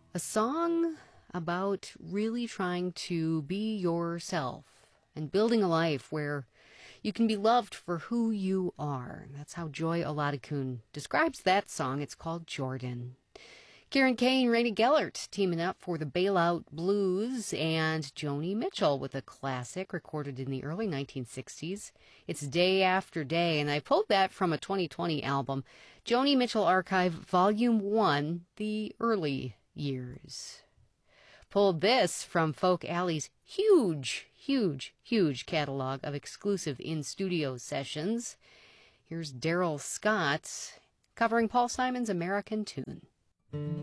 A song about really trying to be yourself and building a life where you can be loved for who you are. That's how Joy Oladokun describes that song. It's called Jordan. Kieran Kane, Rainey Gellert teaming up for the Bailout Blues, and Joni Mitchell with a classic recorded in the early 1960s. It's Day After Day, and I pulled that from a 2020 album, Joni Mitchell Archive Volume 1, The Early Years. Pulled this from Folk Alley's huge catalog of exclusive in-studio sessions. Here's Daryl Scott covering Paul Simon's American Tune.